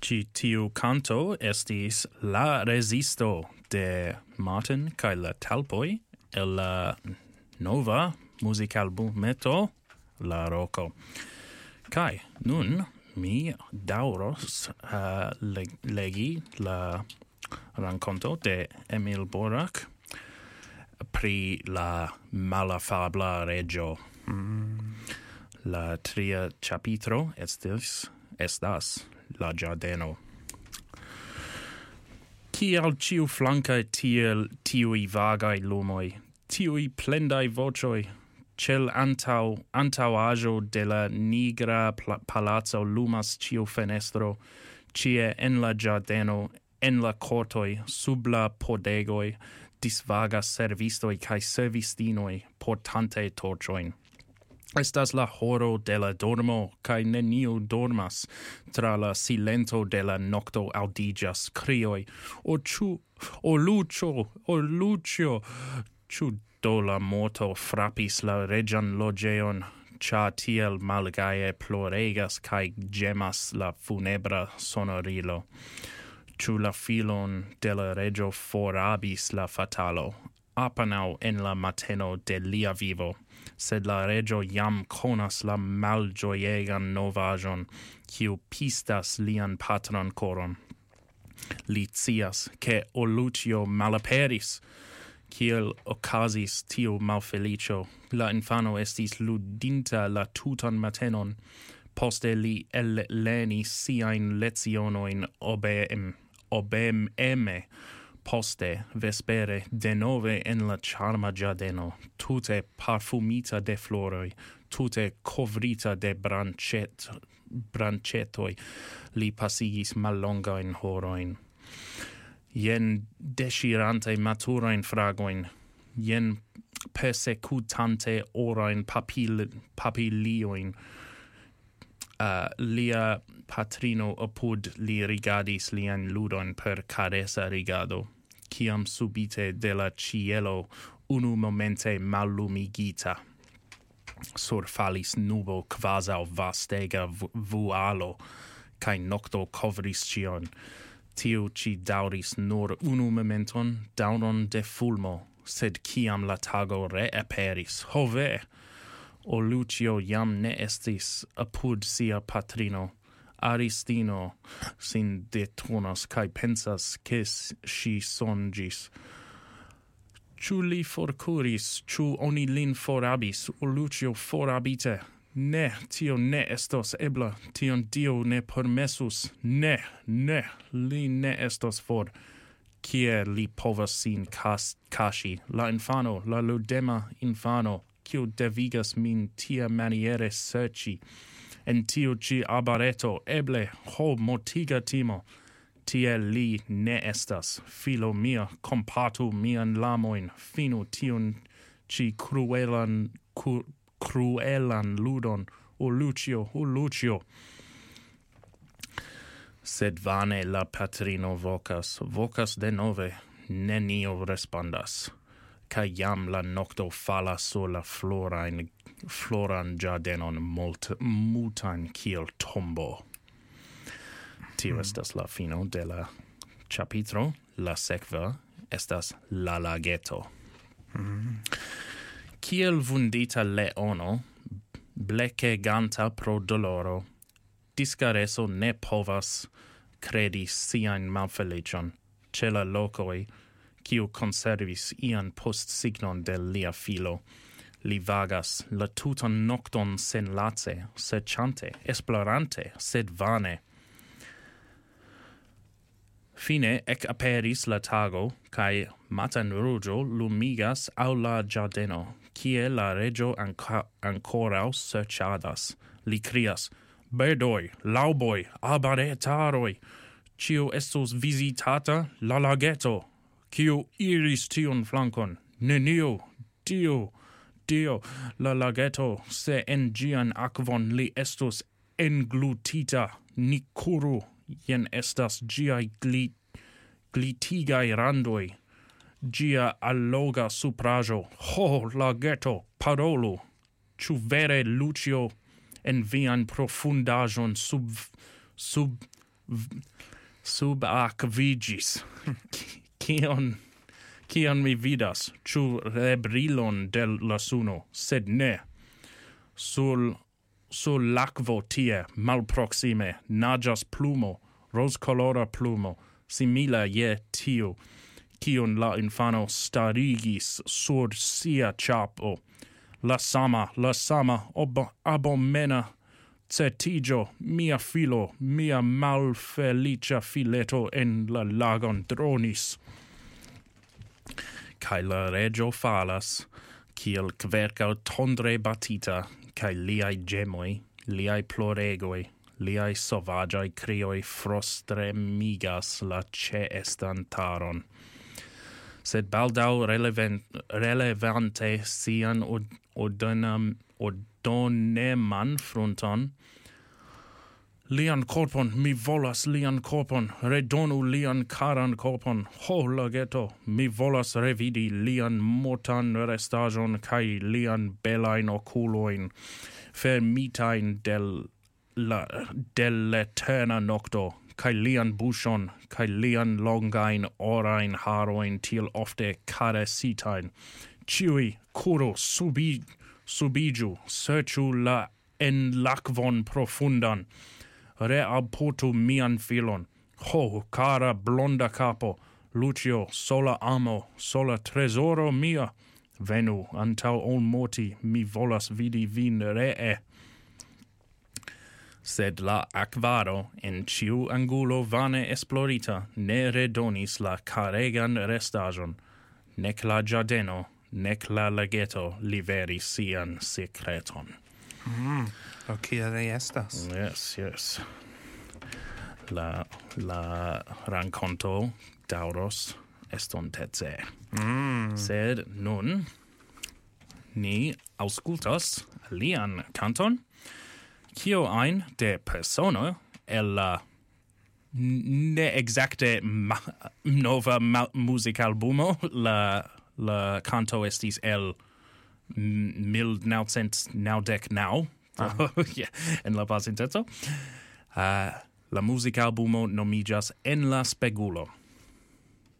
Ci tiu canto estis La Resisto de Martin kai la Talpoi el la nova musicalbumeto La Rocco. Kai nun mi dauros legi la ranconto de Emil Borak pri la malafabla regio. La tria capitro estas la giardeno. Kial ciu flanca tiui vagai lumoi, tiui plendai vocioi, cel antauaggio de la nigra palazzo lumas ciu fenestro, cie en la giardeno, en la cortoi, sub la podegoi, disvagas servistoi cae servistinoi portante torcioin. Estas la horo de la dormo, cae neniu dormas, tra la silento de la nocto audigas crioi, o Lucio, ciu do la morto frappis la regian logeon, cia tiel malgaie ploregas cae gemas la funebra sonorilo. Ciu la filon de la regio forabis la fatalo, apanau en la mateno de lia vivo, sed la regio jam conas la malgioiegan novajon, kiu pistas lian patron coron. Li scias che o Lucio malaperis, kiel ocasis tiu malfelicio. La infano estis ludinta la tutan matenon, poste li ellenis siain lezionoin obeme, poste vespere denove en la charma giardeno, tute parfumita de floroi, tute covrita de brancetoi, li pasigis mallongain horoin. Jen desirante maturain fragoin, jen persecutante orain papilioin, lia patrino apud li rigadis lian ludon per caresa rigado, ciam subite de la cielo unu momente mallumigita. Surfalis nubo quasau vastega vualo, cae nocto covris cion. Tiu ci dauris nur unu momenton, dauron de fulmo, sed ciam la tago reaperis, ho ve! O Lucio jam ne estis apud sia patrino. Aristino sin deturnas cae pensas che si songis. Ciu li forcuris, ciu oni lin forabis, o Lucio forabite? Ne, tio ne estos ebla, tion Dio ne permessus. Ne, li ne estos for. Kie li povas sin cashi? La infano, la ludema infano, kiu devigas min tia maniere serci. En tiu ci arbareto, eble, ho mortiga timo. Tie li ne estas, filo mia, compatu mian lamoin, finu tiun ci cruelan ludon, o Lucio. Sed vane la patrino vocas de nove, nenio respondas. Ca jam la nocto falas sur la floran giardenon mutan kiel tombo. Tio estas la fino de la capitro, la sekva estas la lageto. Kiel vundita leono, blekeganta pro doloro, discareso ne povas credi sian malfelicion, ce la locoi, kiu conservis ian post signon de lia filo. Li vagas la tutan nocton senlace, serciante, esplorante, sed vane. Fine ec aperis la tago, cae matanruĝo lumigas au la giardeno, kie la regio ancorau serĉadas. Li crias, birdoi, lauboi, arbaretaroi, ciu estus visitata la lageto. Kiu iris tion flankon? Neniu, Dio, la lageto, se en gian aquon li estus englutita, ni curu, jen estas giai glitigai randoi, gia alloga suprajo, ho, lageto, parolu, ciu vere Lucio en vian profundajon sub sub ac vigis. Cion mi vidas, ciu rebrilon del la suno, sed ne. Sul lacvo tie, malproxime, nagas plumo, roscolora plumo, simila je tiu, cion la infano starigis sur sia chapo. La sama, abomena cetigio, mia filo, mia malfelicia fileto en la lagon dronis. Kai la regio falas, kiel kverkau tondre batita, kai liai gemoi, liai ploregoi, liai sovagiai crioi frostremigas la ceestantaron. Sed baldau relevante sian odoneman fronton, lian corpon, mi volas lian corpon, redonu lian caran corpon, ho lageto, mi volas revidi lian mortan restajon kai lian belain oculoin, fermitain dell'eterna nocto, kai lian bushon, kai lian longain orain haroin til ofte caresitain. Ciui curo subiju, serciu la en lacvon profundan, reapportu mian filon. Ho, cara blonda capo, Lucio, sola amo, sola tresoro mia. Venu, antau ol morti, mi volas vidi vin ree. Sed la aquaro, en ciu angulo vane esplorita, ne redonis la caregan restajon, nec la giardeno, nec la lageto liveri sian secreton. O kie estas? Yes. La ranconto dauros estontece. Sed nun ni auscultas lian canton, kio ein de persona el la ne exacte nova musicalbumo, la canto estis el 1999 yeah, en la pasintezo. La musicalbumo nomigas En la spegulo.